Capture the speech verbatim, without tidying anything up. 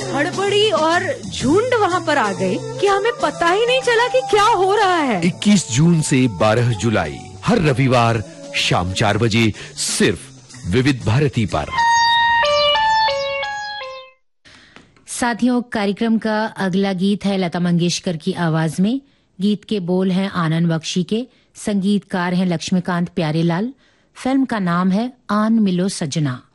हड़बड़ी और झुंड वहाँ पर आ गए कि हमें पता ही नहीं चला कि क्या हो रहा है। इक्कीस जून से बारह जुलाई हर रविवार शाम चार बजे सिर्फ विविध भारती पर। साथियों, कार्यक्रम का अगला गीत है लता मंगेशकर की आवाज में। गीत के बोल हैं आनंद बख्शी के, संगीतकार हैं लक्ष्मीकांत प्यारेलाल। फिल्म का नाम है आन मिलो सजना।